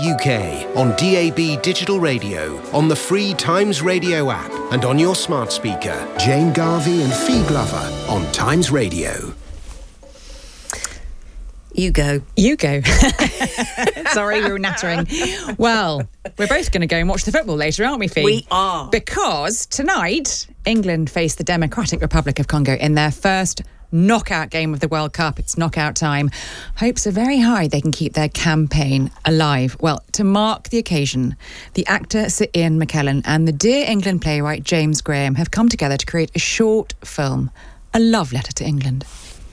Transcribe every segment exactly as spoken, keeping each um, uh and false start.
U K on D A B digital radio, on the free Times Radio app, and on your smart speaker. Jane Garvey and Fee Glover on Times Radio. You go. You go. Sorry, we were nattering. Well, we're both going to go and watch the football later, aren't we, Fee? We are. Because tonight, England face the Democratic Republic of Congo in their first knockout game of the World Cup. It's knockout time. Hopes are very high they can keep their campaign alive. Well, to mark the occasion, the actor Sir Ian McKellen and the Dear England playwright James Graham have come together to create a short film, a love letter to England.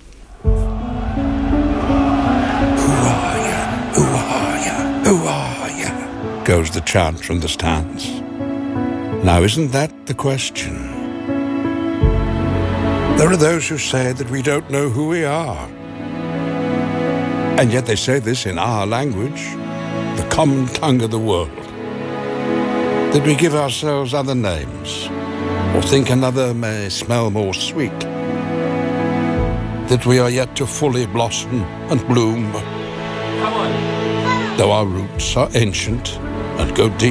Who are you? Who are you? Goes the chant from the stands. Now, isn't that the question? There are those who say that we don't know who we are. And yet they say this in our language, the common tongue of the world. That we give ourselves other names, or think another may smell more sweet. That we are yet to fully blossom and bloom. Come on. Though our roots are ancient and go deep.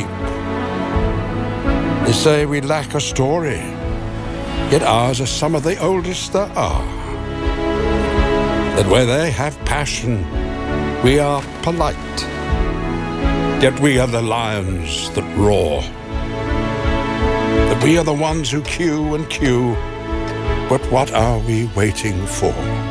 They say we lack a story, yet ours are some of the oldest there are. That where they have passion, we are polite. Yet we are the lions that roar. That we are the ones who queue and queue, but what are we waiting for?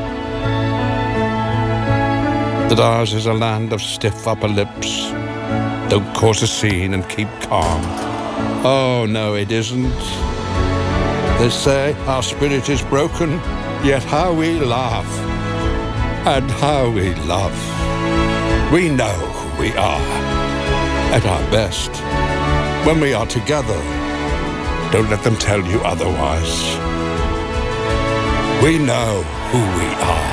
That ours is a land of stiff upper lips. Don't cause a scene and keep calm. Oh, no, it isn't. They say our spirit is broken, yet how we laugh. And how we love. We know who we are. At our best. When we are together, don't let them tell you otherwise. We know who we are.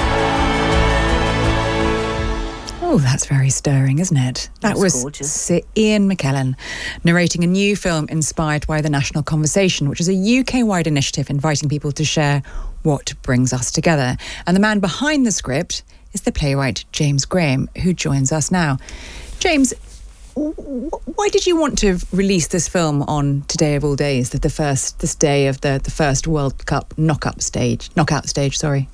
Oh, that's very stirring, isn't it? That That's was gorgeous. Sir Ian McKellen narrating a new film inspired by The National Conversation, which is a U K-wide initiative inviting people to share what brings us together. And the man behind the script is the playwright James Graham, who joins us now. James, w- why did you want to release this film on today of all days, the, the first this day of the, the first World Cup knockout stage? Knockout stage, sorry.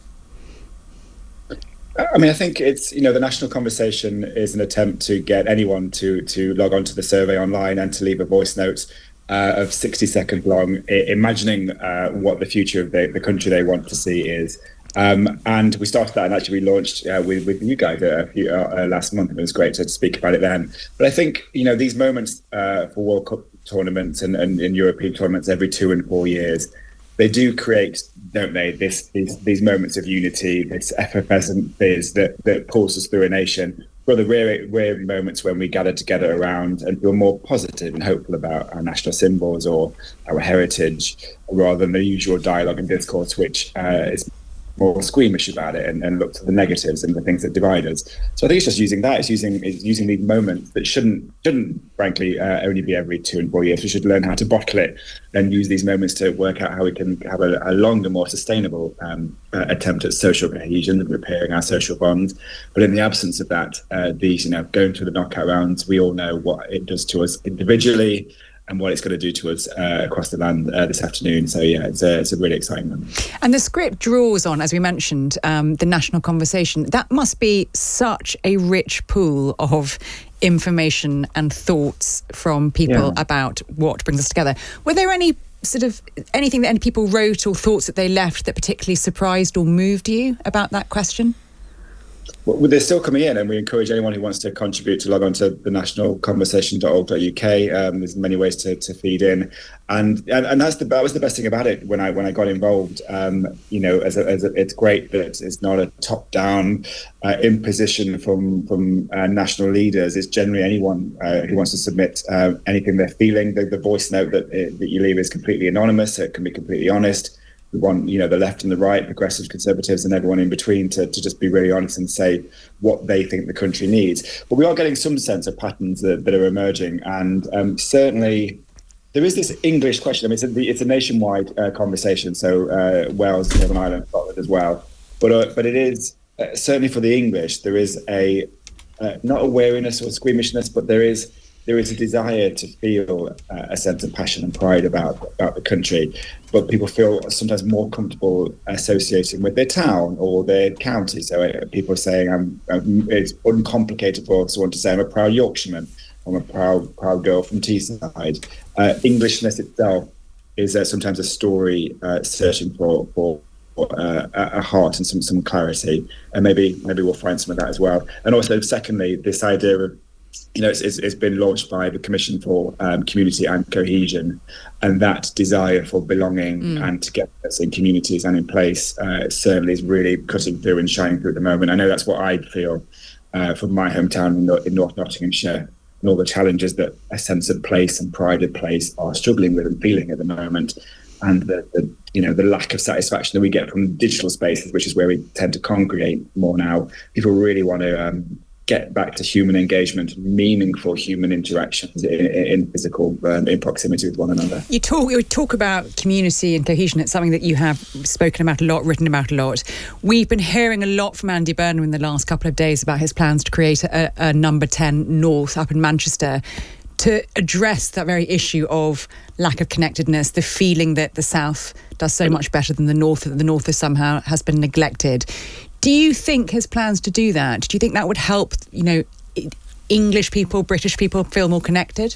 I mean, I think it's, you know, the National Conversation is an attempt to get anyone to to log on to the survey online and to leave a voice note uh, of sixty seconds long, I- imagining uh, what the future of the, the country they want to see is. Um, and we started that and actually we launched uh, with, with you guys a few, uh, last month, and it was great to speak about it then. But I think, you know, these moments uh, for World Cup tournaments and, and, and European tournaments every two and four years, they do create, don't they, this, these, these moments of unity, this effervescent fizz that, that pulses through a nation. For the rare, rare moments when we gather together around and feel more positive and hopeful about our national symbols or our heritage, rather than the usual dialogue and discourse, which uh, is more squeamish about it and, and look to the negatives and the things that divide us. So I think it's just using that. It's using it's using these moments that shouldn't, shouldn't frankly, uh, only be every two and four years. We should learn how to bottle it and use these moments to work out how we can have a, a longer, more sustainable um, uh, attempt at social cohesion and repairing our social bonds. But in the absence of that, uh, these, you know, going through the knockout rounds, we all know what it does to us individually and what it's going to do to us uh, across the land uh, this afternoon. So, yeah, it's a, it's a really exciting moment. And the script draws on, as we mentioned, um, the National Conversation. That must be such a rich pool of information and thoughts from people Yeah. about what brings us together. Were there any sort of, anything that any people wrote or thoughts that they left that particularly surprised or moved you about that question? Well, they're still coming in, and we encourage anyone who wants to contribute to log on to the national conversation dot org dot U K. Um, there's many ways to, to feed in, and and, and that's the that was the best thing about it when I when I got involved. Um, you know, as, a, as a, it's great that it's not a top down uh, imposition from from uh, national leaders. It's generally anyone uh, who wants to submit uh, anything they're feeling. The, the voice note that that you leave is completely anonymous, so it can be completely honest. We want, you know, the left and the right, progressives, conservatives, and everyone in between to, to just be really honest and say what they think the country needs. But we are getting some sense of patterns that, that are emerging. And um, certainly there is this English question. I mean, it's a, it's a nationwide uh, conversation. So uh, Wales, Northern Ireland, Scotland as well. But uh, but it is uh, certainly for the English, there is a uh, not a wariness or squeamishness, but there is there is a desire to feel uh, a sense of passion and pride about about the country. But people feel sometimes more comfortable associating with their town or their county. So uh, people are saying, I'm, I'm, it's uncomplicated for someone to say, I'm a proud Yorkshireman, I'm a proud proud girl from Teesside. Uh, Englishness itself is uh, sometimes a story uh, searching for for uh, a heart and some some clarity, and maybe maybe we'll find some of that as well. And also, secondly, this idea of, you know, it's, it's, it's been launched by the Commission for um, Community and Cohesion, and that desire for belonging mm. and togetherness in communities and in place uh, certainly is really cutting through and shining through at the moment. I know that's what I feel uh, from my hometown in, in North Nottinghamshire, and all the challenges that a sense of place and pride of place are struggling with and feeling at the moment, and the, the you know the lack of satisfaction that we get from digital spaces, which is where we tend to congregate more now. People really want to um, get back to human engagement, meaningful human interactions in, in physical, um, in proximity with one another. You talk, you talk about community and cohesion. It's something that you have spoken about a lot, written about a lot. We've been hearing a lot from Andy Burnham in the last couple of days about his plans to create a, a number ten North up in Manchester to address that very issue of lack of connectedness, the feeling that the South does so much better than the North, that the North is somehow has been neglected. Do you think his plans to do that, do you think that would help, you know, English people, British people feel more connected?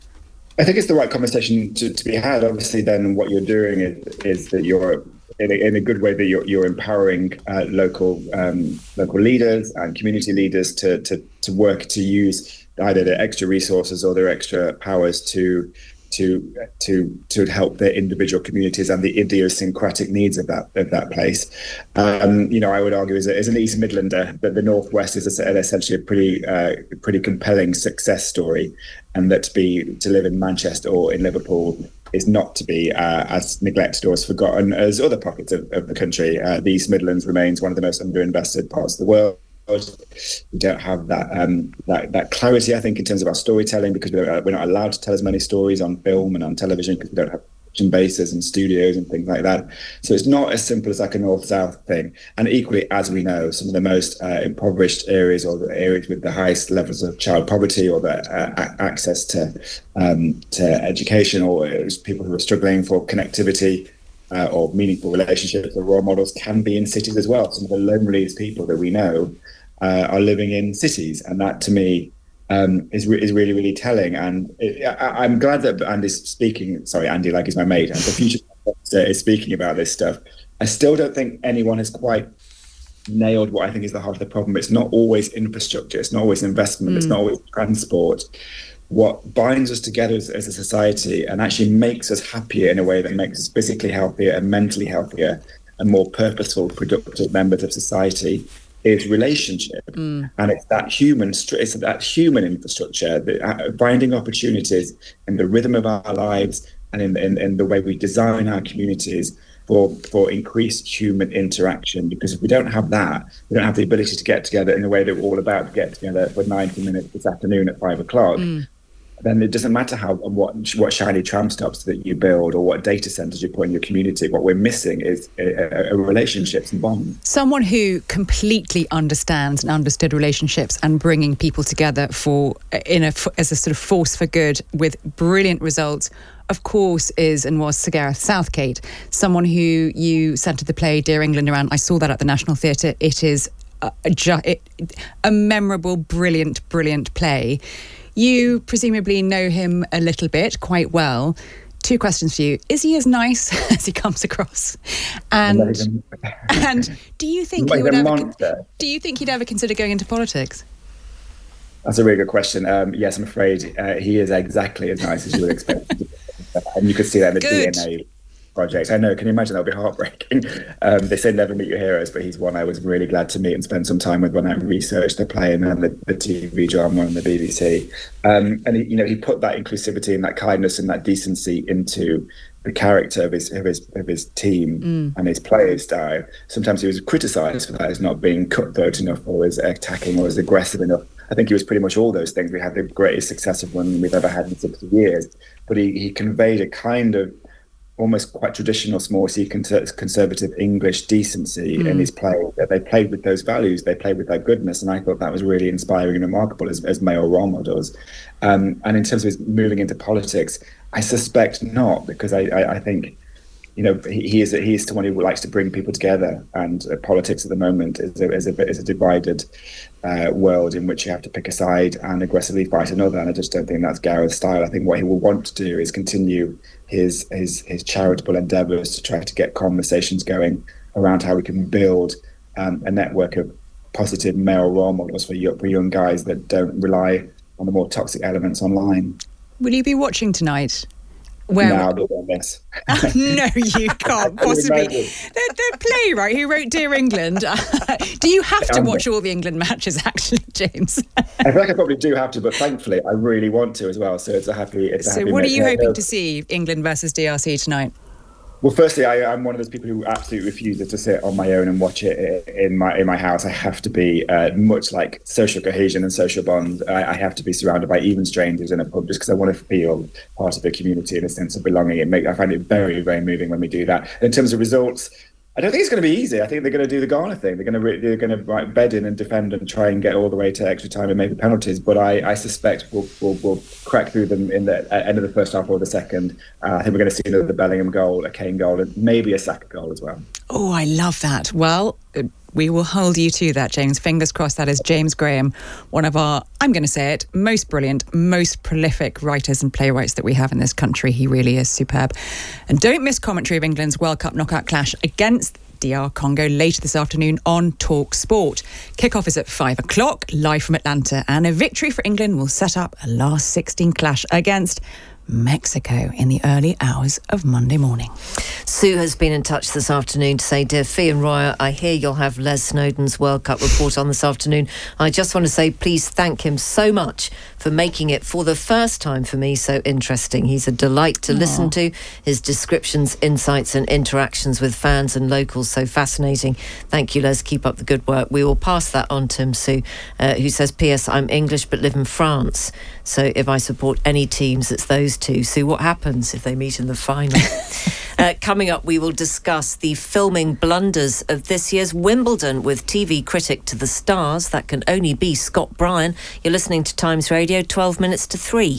I think it's the right conversation to, to be had. Obviously, then what you're doing is, is that you're, in a, in a good way, that you're, you're empowering uh, local um, local leaders and community leaders to, to, to work to use either their extra resources or their extra powers to to to to help their individual communities and the idiosyncratic needs of that of that place. Um, you know, I would argue as, a, as an East Midlander that the Northwest is a, essentially a pretty uh, pretty compelling success story, and that to be to live in Manchester or in Liverpool is not to be uh, as neglected or as forgotten as other pockets of, of the country. Uh, the East Midlands remains one of the most underinvested parts of the world. We don't have that um, that that clarity, I think, in terms of our storytelling, because we don't, we're not allowed to tell as many stories on film and on television because we don't have production bases and studios and things like that. So it's not as simple as like a north-south thing. And equally, as we know, some of the most uh, impoverished areas, or the areas with the highest levels of child poverty, or the uh, a- access to um, to education, or people who are struggling for connectivity uh, or meaningful relationships or role models, can be in cities as well. Some of the loneliest people that we know Uh, are living in cities, and that to me um, is re- is really really telling. And it, I, I'm glad that Andy's speaking. Sorry, Andy, like he's my mate, and the future is speaking about this stuff. I still don't think anyone has quite nailed what I think is the heart of the problem. It's not always infrastructure. It's not always investment. Mm. It's not always transport. What binds us together as, as a society and actually makes us happier in a way that makes us physically healthier and mentally healthier and more purposeful, productive members of society is relationship. Mm. And it's that human it's that human infrastructure, that uh, finding opportunities in the rhythm of our lives and in, in, in the way we design our communities for for increased human interaction. Because if we don't have that, we don't have the ability to get together in the way that we're all about to get together for ninety minutes this afternoon at five o'clock. Mm. Then it doesn't matter how what what shiny tram stops that you build or what data centers you put in your community. What we're missing is a, a, a relationships and bonds. Someone who completely understands and understood relationships and bringing people together for in a as a sort of force for good with brilliant results, of course, is and was Sir Gareth Southgate. Someone who you centred the play Dear England around. I saw that at the National Theatre. It is a, a, a memorable, brilliant, brilliant play. You presumably know him a little bit, quite well. Two questions for you. Is he as nice as he comes across? And and do you think he would ever, do you think he'd ever consider going into politics? That's a really good question. Um, yes, I'm afraid uh, he is exactly as nice as you would expect. And you could see that in the good. D N A project. I know, can you imagine? That would be heartbreaking. Um, they say never meet your heroes, but he's one I was really glad to meet and spend some time with when I researched the play and then the, the T V drama on the B B C. Um, and he, you know, he put that inclusivity and that kindness and that decency into the character of his of his of his team mm. and his playing style. Sometimes he was criticised for that as not being cutthroat enough, or as attacking, or as aggressive enough. I think he was pretty much all those things. We had the greatest successive one we've ever had in sixty years. But he, he conveyed a kind of almost quite traditional small C conservative English decency mm. in his play. That they played with those values, they played with that goodness, and I thought that was really inspiring and remarkable as, as male role models. Um, and in terms of his moving into politics, I suspect not, because I, I, I think, you know, he, he is he is someone who likes to bring people together, and uh, politics at the moment is a, is a, is a divided uh, world in which you have to pick a side and aggressively fight another. And I just don't think that's Gareth's style. I think what he will want to do is continue his his his charitable endeavours to try to get conversations going around how we can build um, a network of positive male role models for young, for young guys that don't rely on the more toxic elements online. Will you be watching tonight? Where no, I'll be on this. No, you can't possibly. The, the playwright who wrote Dear England. Do you have to watch all the England matches, actually, James? I feel like I probably do have to, but thankfully I really want to as well. So it's a happy. It's a so happy what are you hoping no. to see England versus D R C tonight? Well, firstly, I, I'm one of those people who absolutely refuses to sit on my own and watch it in my in my house. I have to be uh, much like social cohesion and social bond. I, I have to be surrounded by even strangers in a pub, just because I want to feel part of the community and a sense of belonging. It make, I find it very, very moving when we do that. In terms of results, I don't think it's going to be easy. I think they're going to do the Ghana thing. They're going to they're going to like, bed in and defend and try and get all the way to extra time and maybe penalties. But I, I suspect we'll, we'll we'll crack through them in the at end of the first half or the second. Uh, I think we're going to see another Bellingham goal, a Kane goal, and maybe a Saka goal as well. Oh, I love that. Well, we will hold you to that, James. Fingers crossed. That is James Graham, one of our, I'm going to say it, most brilliant, most prolific writers and playwrights that we have in this country. He really is superb. And don't miss commentary of England's World Cup knockout clash against D R Congo later this afternoon on Talk Sport. Kickoff is at five o'clock, live from Atlanta, and a victory for England will set up a last sixteen clash against Mexico in the early hours of Monday morning. Sue has been in touch this afternoon to say, dear Fee and Roya, I hear you'll have Les Snowdon's World Cup report on this afternoon. I just want to say please thank him so much for making it for the first time for me so interesting. He's a delight to Aww. listen to. His descriptions, insights and interactions with fans and locals so fascinating. Thank you, Les. Keep up the good work. We will pass that on to him, Sue, uh, who says, P S I'm English but live in France. So if I support any teams, it's those two. Sue, what happens if they meet in the final? uh, coming up, we will discuss the filming blunders of this year's Wimbledon with T V critic to the stars. That can only be Scott Bryan. You're listening to Times Radio, twelve minutes to three.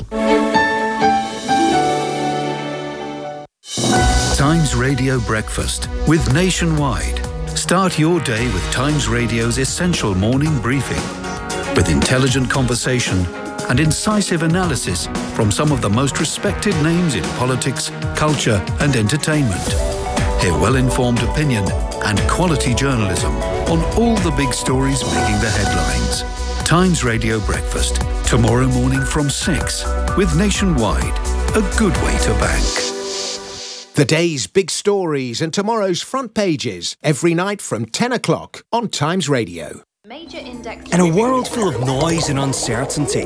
Times Radio Breakfast with Nationwide. Start your day with Times Radio's essential morning briefing with intelligent conversation and incisive analysis from some of the most respected names in politics, culture and entertainment. Hear well-informed opinion and quality journalism on all the big stories making the headlines. Times Radio Breakfast, tomorrow morning from six with Nationwide, a good way to bank. The day's big stories and tomorrow's front pages every night from ten o'clock on Times Radio. Major index. In a world full of noise and uncertainty,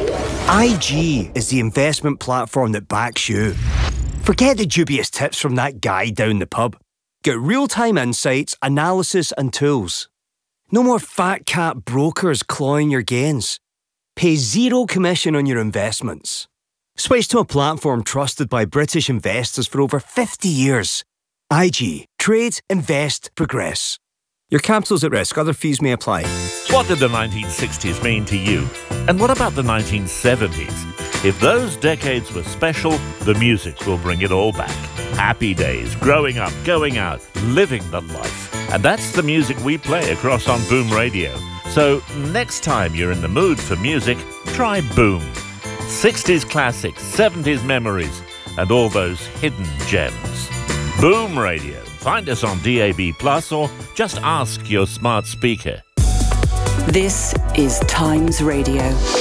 I G is the investment platform that backs you. Forget the dubious tips from that guy down the pub. Get real-time insights, analysis and tools. No more fat cat brokers clawing your gains. Pay zero commission on your investments. Switch to a platform trusted by British investors for over fifty years. I G. Trade, invest, progress. Your capital's at risk. Other fees may apply. What did the nineteen sixties mean to you? And what about the nineteen seventies? If those decades were special, the music will bring it all back. Happy days, growing up, going out, living the life. And that's the music we play across on Boom Radio. So next time you're in the mood for music, try Boom. sixties classics, seventies memories, and all those hidden gems. Boom Radio. Find us on D A B plus, or just ask your smart speaker. This is Times Radio.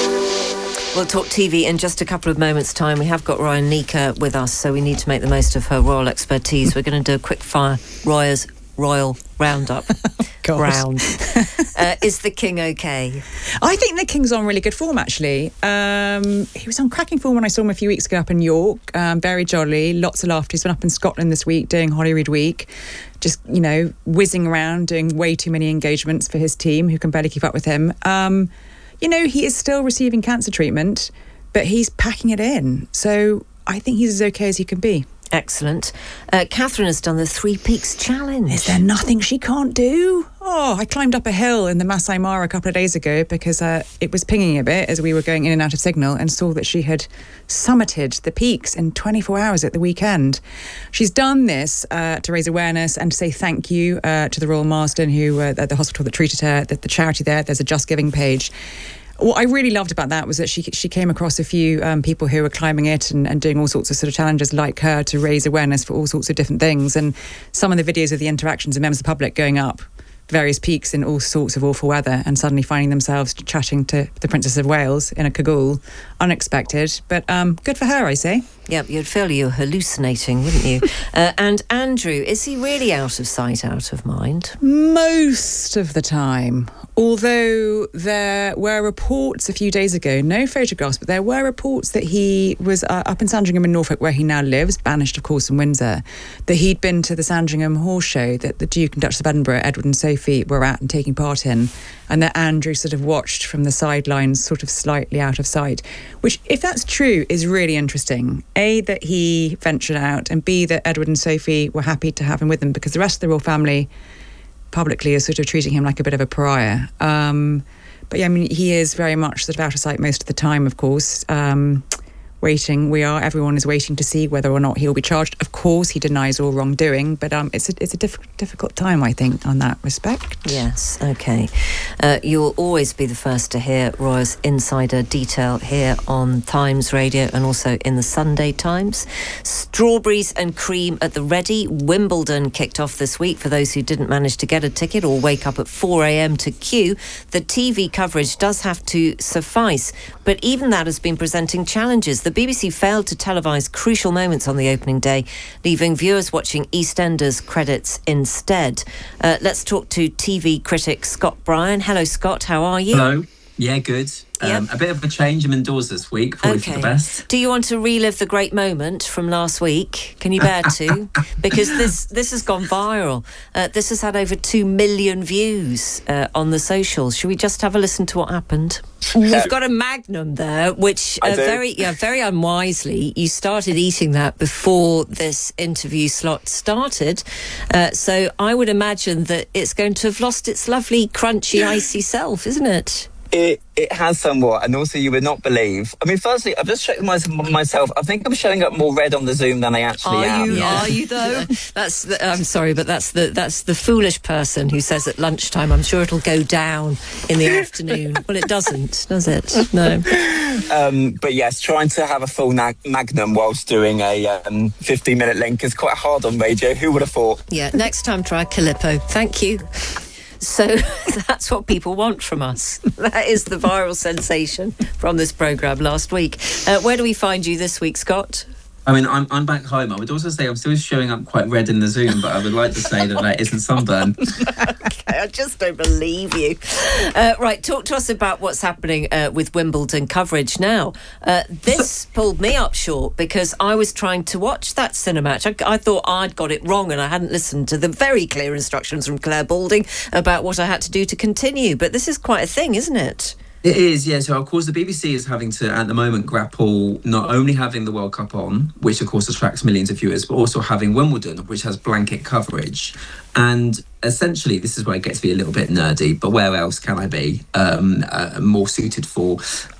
We'll talk T V in just a couple of moments' time. We have got Roya Nika with us, so we need to make the most of her royal expertise. We're going to do a quick fire Roya's Royal Roundup. Round. uh, is the King okay? I think the King's on really good form, actually. Um, he was on cracking form when I saw him a few weeks ago up in York. Um, very jolly, lots of laughter. He's been up in Scotland this week doing Holyrood Week. Just, you know, whizzing around, doing way too many engagements for his team, who can barely keep up with him. Um, you know, he is still receiving cancer treatment, but he's packing it in. So I think he's as okay as he can be. Excellent. Uh, Catherine has done the Three Peaks Challenge. Is there nothing she can't do? Oh, I climbed up a hill in the Masai Mara a couple of days ago because uh, it was pinging a bit as we were going in and out of signal, and saw that she had summited the peaks in twenty-four hours at the weekend. She's done this uh, to raise awareness and to say thank you uh, to the Royal Marsden, who uh, at the hospital that treated her, the, the charity there. There's a Just Giving page. What I really loved about that was that she she came across a few um, people who were climbing it and, and doing all sorts of sort of challenges like her to raise awareness for all sorts of different things. And some of the videos of the interactions of members of the public going up various peaks in all sorts of awful weather and suddenly finding themselves chatting to the Princess of Wales in a cagoule. Unexpected, but um, good for her, I say. Yep, you'd feel you were hallucinating, wouldn't you? uh, and Andrew, is he really out of sight, out of mind? Most of the time. Although there were reports a few days ago, no photographs, but there were reports that he was uh, up in Sandringham in Norfolk, where he now lives, banished, of course, from Windsor, that he'd been to the Sandringham Horse Show that the Duke and Duchess of Edinburgh, Edward and Sophie, were at and taking part in, and that Andrew sort of watched from the sidelines, sort of slightly out of sight, which, if that's true, is really interesting. A, that he ventured out, and B, that Edward and Sophie were happy to have him with them, because the rest of the royal family publicly is sort of treating him like a bit of a pariah. Um, but yeah, I mean, he is very much sort of out of sight most of the time, of course. Um, waiting, we are, everyone is waiting to see whether or not he'll be charged. Of course, he denies all wrongdoing, but um, it's a, it's a diff- difficult time, I think, on that respect. Yes, OK. Uh, you'll always be the first to hear Roy's insider detail here on Times Radio and also in the Sunday Times. Strawberries and cream at the ready. Wimbledon kicked off this week. For those who didn't manage to get a ticket or wake up at four a.m. to queue, the T V coverage does have to suffice. But even that has been presenting challenges. The B B C failed to televise crucial moments on the opening day, leaving viewers watching EastEnders credits instead. Uh, let's talk to T V critic Scott Bryan. Hello, Scott. How are you? Hello. Yeah, good. Um, Yep. A bit of a change. I'm indoors this week, probably for the best. Do you want to relive the great moment from last week? Can you bear to? Because this this has gone viral. Uh, this has had over two million views uh, on the socials. Should we just have a listen to what happened? We've got a Magnum there, which uh, very, yeah, very unwisely, you started eating that before this interview slot started. Uh, so I would imagine that it's going to have lost its lovely, crunchy, icy self, isn't it? It it has somewhat, and also you would not believe. I mean, firstly, I've just checked my, myself. I think I'm showing up more red on the Zoom than I actually are am. You, yeah. Are you though? That's the, I'm sorry, but that's the that's the foolish person who says at lunchtime, "I'm sure it'll go down in the afternoon." Well, it doesn't, does it? No. Um, but yes, trying to have a full na- Magnum whilst doing a um, fifteen minute link is quite hard on radio. Who would have thought? Yeah. Next time, try Calippo. Thank you. So that's what people want from us. That is the viral sensation from this programme last week. Uh, where do we find you this week, Scott? I mean, I'm I'm back home. I would also say I'm still showing up quite red in the Zoom, but I would like to say that that isn't sunburn. Okay, I just don't believe you. Uh, right, talk to us about what's happening uh, with Wimbledon coverage now. Uh, this pulled me up short because I was trying to watch that Cinematch. I, I thought I'd got it wrong and I hadn't listened to the very clear instructions from Claire Balding about what I had to do to continue. But this is quite a thing, isn't it? It is, yeah. So, of course, the B B C is having to, at the moment, grapple not only having the World Cup on, which, of course, attracts millions of viewers, but also having Wimbledon, which has blanket coverage. And essentially, this is where it gets to be a little bit nerdy, but where else can I be um, uh, more suited for?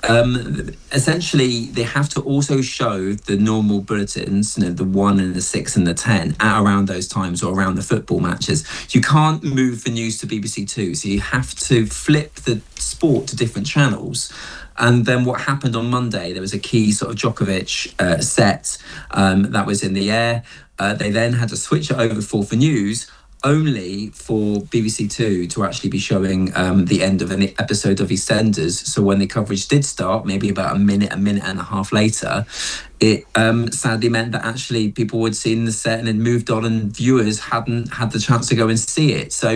Um, essentially, they have to also show the normal bulletins, you know, the one and the six and the ten at around those times or around the football matches. You can't move the news to B B C Two, so you have to flip the sport to different channels. And then what happened on Monday, there was a key sort of Djokovic uh, set um, that was in the air. Uh, they then had to switch it over for the news, only for B B C Two to actually be showing um, the end of an episode of EastEnders. So when the coverage did start, maybe about a minute, a minute and a half later, it um, sadly meant that actually people had seen the set and had moved on and viewers hadn't had the chance to go and see it. So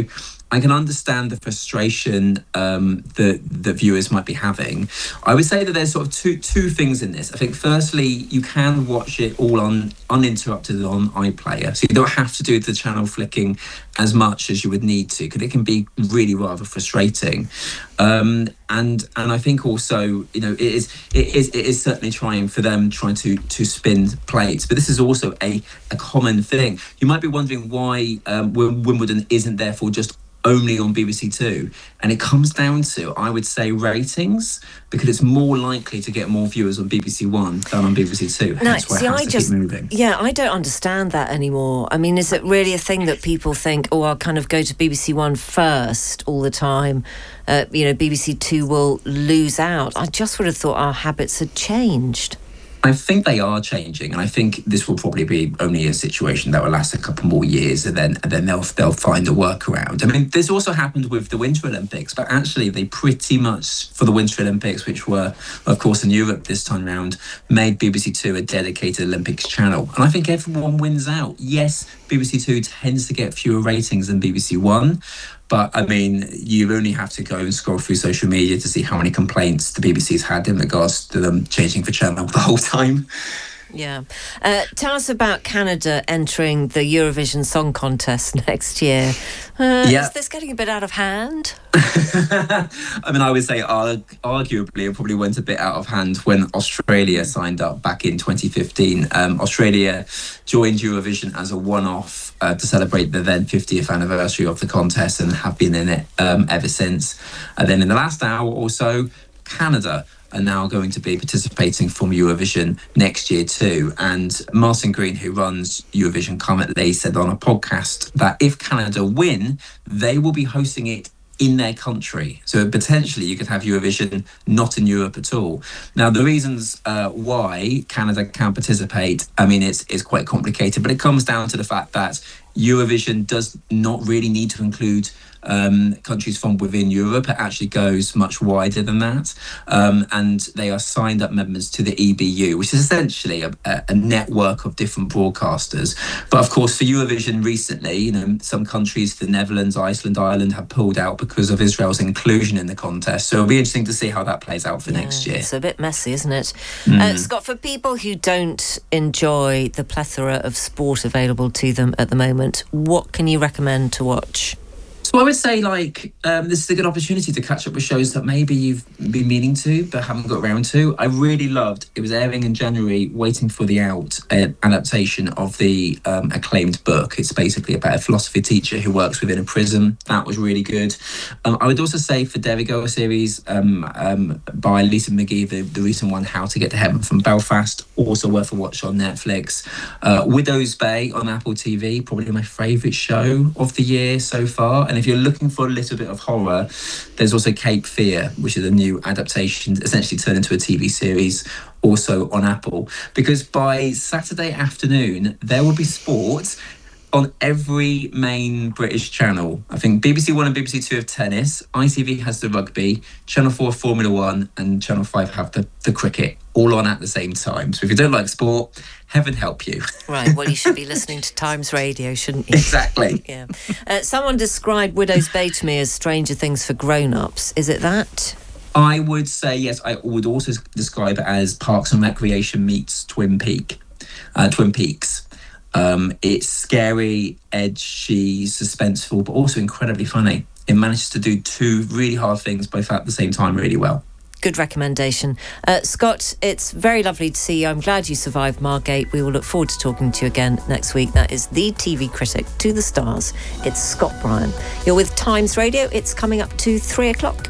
I can understand the frustration um, that the viewers might be having. I would say that there's sort of two two things in this. I think firstly, you can watch it all on uninterrupted on iPlayer, so you don't have to do the channel flicking as much as you would need to, because it can be really rather frustrating. Um, and and I think also, you know, it is it is it is certainly trying for them trying to to spin plates, but this is also a a common thing. You might be wondering why um, Wimbledon isn't therefore just only on B B C Two, and it comes down to, I would say, ratings, because it's more likely to get more viewers on B B C One than on B B C Two. No, That's why see, it has I to just, keep moving. yeah, I don't understand that anymore. I mean, is it really a thing that people think, oh, I'll kind of go to B B C One first all the time? Uh, you know, B B C Two will lose out. I just would have thought our habits had changed. I think they are changing, and I think this will probably be only a situation that will last a couple more years, and then and then they'll they'll find a workaround. I mean, this also happened with the Winter Olympics, but actually they pretty much, for the Winter Olympics, which were, of course, in Europe this time round, made B B C Two a dedicated Olympics channel. And I think everyone wins out. Yes, B B C Two tends to get fewer ratings than B B C One, but I mean, you only have to go and scroll through social media to see how many complaints the B B C's had in regards to them changing the channel the whole time. Yeah. Uh, tell us about Canada entering the Eurovision Song Contest next year. Uh, yeah. Is this getting a bit out of hand? I mean, I would say arg- arguably it probably went a bit out of hand when Australia signed up back in twenty fifteen. Um, Australia joined Eurovision as a one-off uh, to celebrate the then fiftieth anniversary of the contest, and have been in it um, ever since. And then in the last hour or so, Canada are now going to be participating from Eurovision next year too. And Martin Green, who runs Eurovision currently, said on a podcast that if Canada win, they will be hosting it in their country. So potentially you could have Eurovision not in Europe at all. Now, the reasons uh, why Canada can participate, I mean, it's, it's quite complicated, but it comes down to the fact that Eurovision does not really need to include um, countries from within Europe. It actually goes much wider than that. Um, and they are signed up members to the E B U, which is essentially a, a network of different broadcasters. But of course, for Eurovision recently, you know, some countries, the Netherlands, Iceland, Ireland, have pulled out because of Israel's inclusion in the contest. So it'll be interesting to see how that plays out for yeah, next year. It's a bit messy, isn't it? Mm. Uh, Scott, for people who don't enjoy the plethora of sport available to them at the moment, what can you recommend to watch? So I would say, like, um, this is a good opportunity to catch up with shows that maybe you've been meaning to but haven't got around to. I really loved, it was airing in January, Waiting for the Out, an adaptation of the um, acclaimed book. It's basically about a philosophy teacher who works within a prison. That was really good. Um, I would also say for Derry-Go, a series um, um, by Lisa McGee, the, the recent one, How to Get to Heaven from Belfast, also worth a watch on Netflix. Uh, Widow's Bay on Apple T V, probably my favourite show of the year so far. And if you're looking for a little bit of horror, there's also Cape Fear, which is a new adaptation, essentially turned into a T V series, also on Apple. Because by Saturday afternoon, there will be sport on every main British channel. I think B B C One and B B C Two have tennis, I T V has the rugby, Channel four Formula One, and Channel five have the, the cricket, all on at the same time. So if you don't like sport, heaven help you. Right, well, you should be listening to Times Radio, shouldn't you? Exactly. Yeah. Uh, someone described Widow's Bay to me as Stranger Things for grown-ups. Is it that? I would say yes. I would also describe it as Parks and Recreation meets Twin Peak, uh, Twin Peaks. Um, it's scary, edgy, suspenseful, but also incredibly funny. It manages to do two really hard things both at the same time really well. Good recommendation. Uh, Scott, it's very lovely to see you. I'm glad you survived Margate. We will look forward to talking to you again next week. That is the T V critic to the stars. It's Scott Bryan. You're with Times Radio. It's coming up to three o'clock.